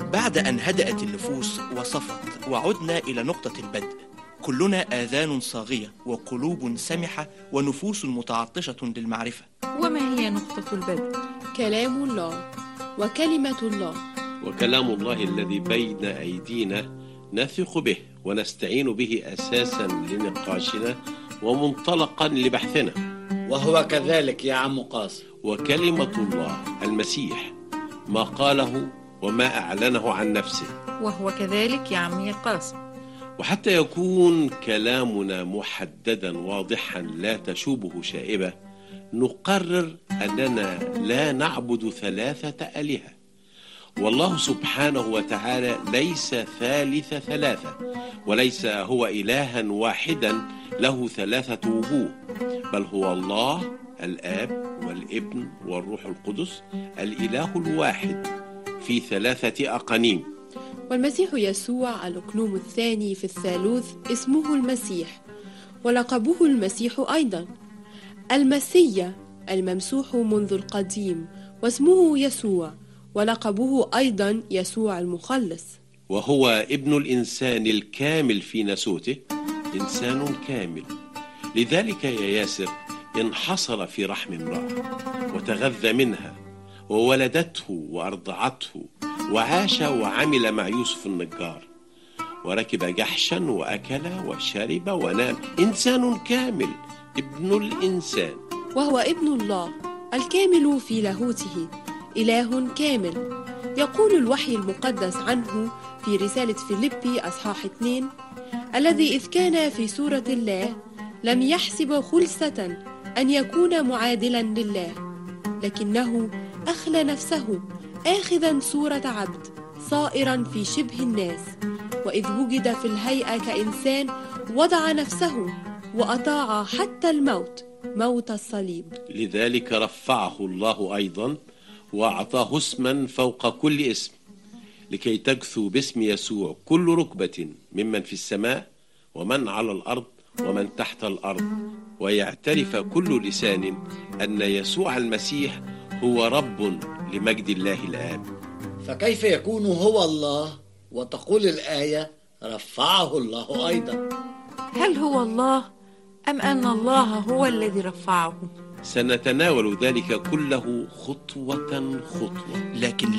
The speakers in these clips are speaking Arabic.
بعد أن هدأت النفوس وصفت وعدنا إلى نقطة البدء، كلنا آذان صاغية وقلوب سمحة ونفوس متعطشة للمعرفة. وما هي نقطة البدء؟ كلام الله وكلمة الله، وكلام الله الذي بين أيدينا نثق به ونستعين به أساسا لنقاشنا ومنطلقا لبحثنا. وهو كذلك يا عم قاسم. وكلمة الله المسيح، ما قاله وما أعلنه عن نفسه. وهو كذلك يا عمي القاسم. وحتى يكون كلامنا محددا واضحا لا تشوبه شائبة، نقرر أننا لا نعبد ثلاثة آلهة، والله سبحانه وتعالى ليس ثالث ثلاثة، وليس هو إلها واحدا له ثلاثة وجوه، بل هو الله الآب والابن والروح القدس الإله الواحد في ثلاثة أقانيم. والمسيح يسوع الأقنوم الثاني في الثالوث اسمه المسيح، ولقبه المسيح أيضا. المسيا الممسوح منذ القديم واسمه يسوع، ولقبه أيضا يسوع المخلص. وهو ابن الإنسان الكامل في نسوته، إنسان كامل. لذلك يا ياسر انحصر في رحم امرأة وتغذى منها وولدته وأرضعته، وعاش وعمل مع يوسف النجار، وركب جحشا وأكل وشرب ونام. إنسان كامل، ابن الإنسان. وهو ابن الله الكامل في لاهوته، إله كامل. يقول الوحي المقدس عنه في رسالة فيليبي أصحاح 2: الذي إذ كان في صورة الله لم يحسب خلسة أن يكون معادلا لله، لكنه أخلى نفسه آخذا صورة عبد، صائرا في شبه الناس، وإذ وجد في الهيئة كإنسان وضع نفسه وأطاع حتى الموت، موت الصليب. لذلك رفعه الله أيضا وأعطاه اسما فوق كل اسم، لكي تجثو باسم يسوع كل ركبة ممن في السماء ومن على الأرض ومن تحت الأرض، ويعترف كل لسان أن يسوع المسيح هو رب لمجد الله الآب. فكيف يكون هو الله وتقول الآية رفعه الله أيضا؟ هل هو الله أم أن الله هو الذي رفعه؟ سنتناول ذلك كله خطوة خطوة. لكن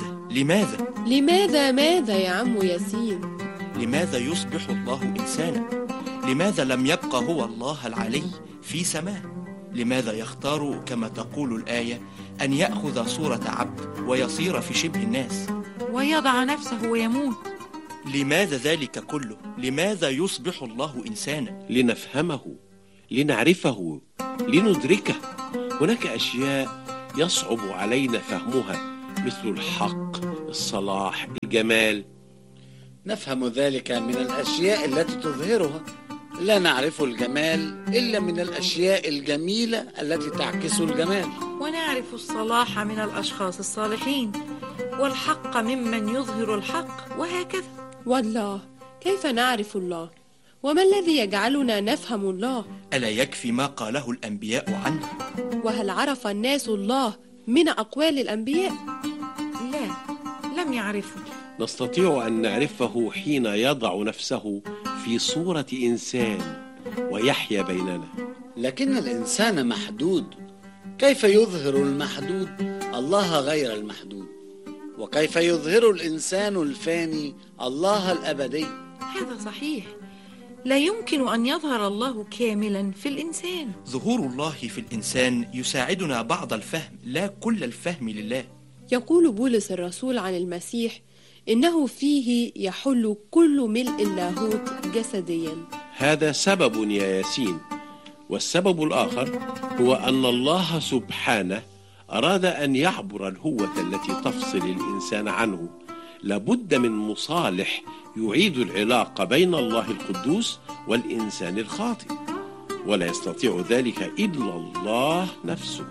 لماذا ماذا يا عم ياسين؟ لماذا يصبح الله إنسانا؟ لماذا لم يبقى هو الله العلي في سماه؟ لماذا يختار كما تقول الآية أن يأخذ صورة عبد ويصير في شبه الناس ويضع نفسه ويموت؟ لماذا ذلك كله؟ لماذا يصبح الله إنسانا؟ لنفهمه، لنعرفه، لندركه. هناك أشياء يصعب علينا فهمها، مثل الحق، الصلاح، الجمال. نفهم ذلك من الأشياء التي تظهرها. لا نعرف الجمال إلا من الأشياء الجميلة التي تعكس الجمال. ونعرف الصلاح من الأشخاص الصالحين، والحق ممن يظهر الحق، وهكذا. والله، كيف نعرف الله؟ وما الذي يجعلنا نفهم الله؟ ألا يكفي ما قاله الأنبياء عنه؟ وهل عرف الناس الله من أقوال الأنبياء؟ لا، لم يعرفوا. نستطيع أن نعرفه حين يضع نفسه في صورة إنسان ويحيا بيننا. لكن الإنسان محدود، كيف يظهر المحدود الله غير المحدود؟ وكيف يظهر الإنسان الفاني الله الأبدي؟ هذا صحيح، لا يمكن أن يظهر الله كاملا في الإنسان. ظهور الله في الإنسان يساعدنا بعض الفهم، لا كل الفهم لله. يقول بولس الرسول عن المسيح إنه فيه يحل كل ملء اللاهوت جسديا. هذا سبب يا ياسين. والسبب الآخر هو أن الله سبحانه أراد أن يعبر الهوة التي تفصل الإنسان عنه. لابد من مصالح يعيد العلاقة بين الله القدوس والإنسان الخاطئ، ولا يستطيع ذلك إلا الله نفسه.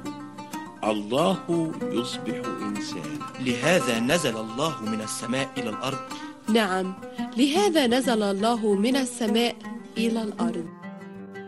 الله يصبح إنسان. لهذا نزل الله من السماء إلى الأرض. نعم، لهذا نزل الله من السماء إلى الأرض.